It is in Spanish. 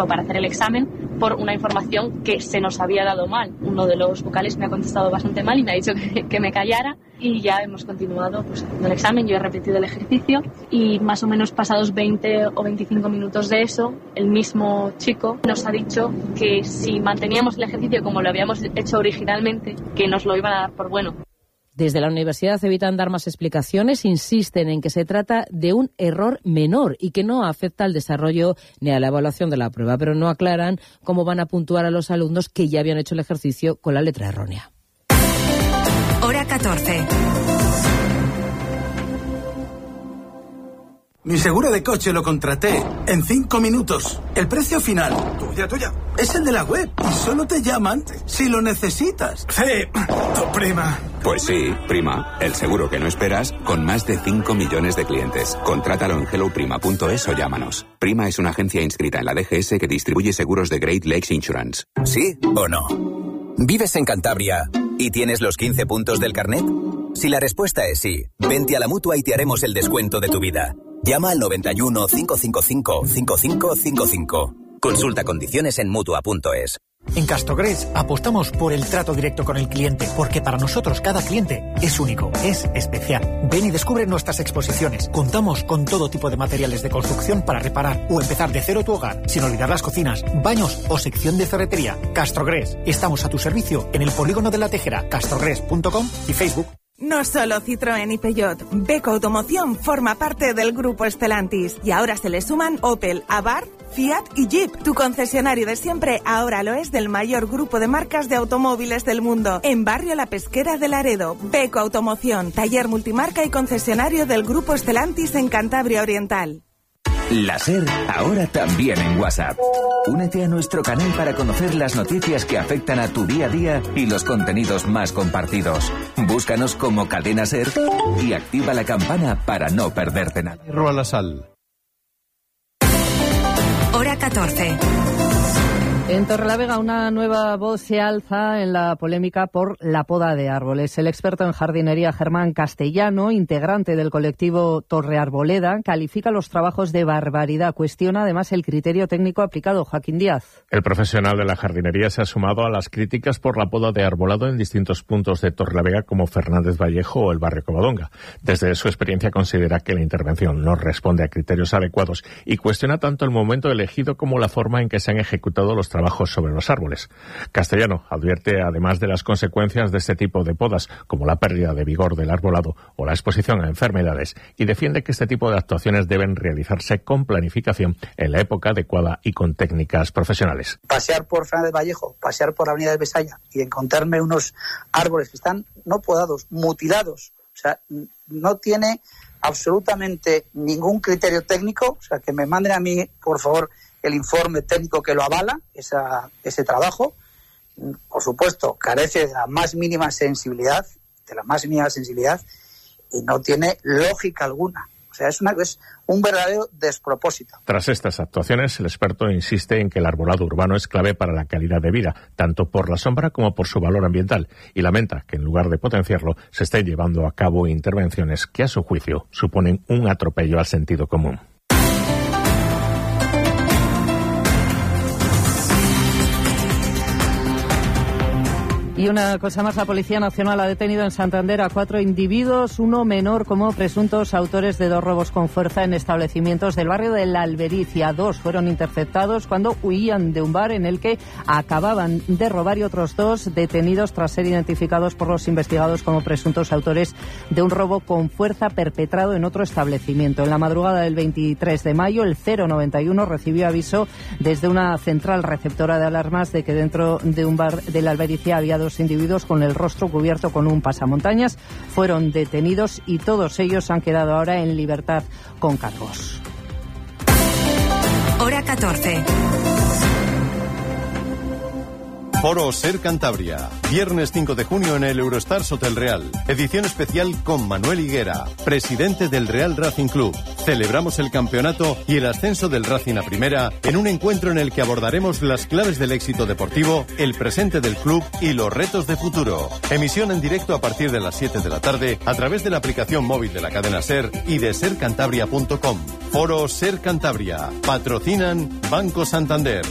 tiempo para hacer el examen por una información que se nos había dado mal. Uno de los vocales me ha contestado bastante mal y me ha dicho que me callara, y ya hemos continuado pues haciendo el examen. Yo he repetido el ejercicio y más o menos pasados 20 o 25 minutos de eso, el mismo chico nos ha dicho que si manteníamos el ejercicio como lo habíamos hecho originalmente, que nos lo iban a dar por bueno. Desde la universidad evitan dar más explicaciones, insisten en que se trata de un error menor y que no afecta al desarrollo ni a la evaluación de la prueba, pero no aclaran cómo van a puntuar a los alumnos que ya habían hecho el ejercicio con la letra errónea. Hora 14. Mi seguro de coche lo contraté en 5 minutos. El precio final, tuya, es el de la web y solo te llaman si lo necesitas. Sí, tu prima. Pues sí, Prima, el seguro que no esperas con más de 5 millones de clientes. Contrátalo en helloprima.es o llámanos. Prima es una agencia inscrita en la DGS que distribuye seguros de Great Lakes Insurance. ¿Sí o no? ¿Vives en Cantabria y tienes los 15 puntos del carnet? Si la respuesta es sí, vente a la Mutua y te haremos el descuento de tu vida. Llama al 91 555 5555. Consulta condiciones en Mutua.es. En Castrogrés apostamos por el trato directo con el cliente, porque para nosotros cada cliente es único, es especial. Ven y descubre nuestras exposiciones. Contamos con todo tipo de materiales de construcción para reparar o empezar de cero tu hogar, sin olvidar las cocinas, baños o sección de ferretería. Castrogrés, estamos a tu servicio en el Polígono de la Tejera, castrogrés.com y Facebook. No solo Citroën y Peugeot, Beko Automoción forma parte del grupo Stellantis y ahora se le suman Opel, Abarth, Fiat y Jeep. Tu concesionario de siempre ahora lo es del mayor grupo de marcas de automóviles del mundo. En Barrio La Pesquera de Laredo, Beko Automoción, taller multimarca y concesionario del grupo Stellantis en Cantabria Oriental. La SER, ahora también en WhatsApp. Únete a nuestro canal para conocer las noticias que afectan a tu día a día y los contenidos más compartidos. Búscanos como Cadena SER y activa la campana para no perderte nada. Roa la sal. Hora 14. En Torrelavega, una nueva voz se alza en la polémica por la poda de árboles. El experto en jardinería Germán Castellano, integrante del colectivo Torrearboleda, califica los trabajos de barbaridad. Cuestiona además el criterio técnico aplicado. Joaquín Díaz. El profesional de la jardinería se ha sumado a las críticas por la poda de arbolado en distintos puntos de Torrelavega, como Fernández Vallejo o el barrio Covadonga. Desde su experiencia considera que la intervención no responde a criterios adecuados y cuestiona tanto el momento elegido como la forma en que se han ejecutado los trabajos sobre los árboles. Castellano advierte además de las consecuencias de este tipo de podas, como la pérdida de vigor del arbolado o la exposición a enfermedades, y defiende que este tipo de actuaciones deben realizarse con planificación en la época adecuada y con técnicas profesionales. Pasear por Fernández Vallejo, pasear por la avenida de Besaya y encontrarme unos árboles que están no podados, mutilados, o sea, no tiene absolutamente ningún criterio técnico, o sea, que me manden a mí, por favor, el informe técnico que lo avala, ese trabajo. Por supuesto, carece de la más mínima sensibilidad, y no tiene lógica alguna. O sea, es un verdadero despropósito. Tras estas actuaciones, el experto insiste en que el arbolado urbano es clave para la calidad de vida, tanto por la sombra como por su valor ambiental, y lamenta que en lugar de potenciarlo, se estén llevando a cabo intervenciones que, a su juicio, suponen un atropello al sentido común. Y una cosa más, la Policía Nacional ha detenido en Santander a 4 individuos, uno menor, como presuntos autores de 2 robos con fuerza en establecimientos del barrio de La Albericia. 2 fueron interceptados cuando huían de un bar en el que acababan de robar, y otros 2 detenidos tras ser identificados por los investigados como presuntos autores de un robo con fuerza perpetrado en otro establecimiento. En la madrugada del 23 de mayo, el 091 recibió aviso desde una central receptora de alarmas de que dentro de un bar de La Albericia había 2 individuos con el rostro cubierto con un pasamontañas. Fueron detenidos y todos ellos han quedado ahora en libertad con cargos. Hora 14. Foro SER Cantabria. Viernes 5 de junio en el Eurostars Hotel Real. Edición especial con Manuel Higuera, presidente del Real Racing Club. Celebramos el campeonato y el ascenso del Racing a Primera en un encuentro en el que abordaremos las claves del éxito deportivo, el presente del club y los retos de futuro. Emisión en directo a partir de las 7 de la tarde a través de la aplicación móvil de la cadena SER y de sercantabria.com. Foro SER Cantabria. Patrocinan Banco Santander.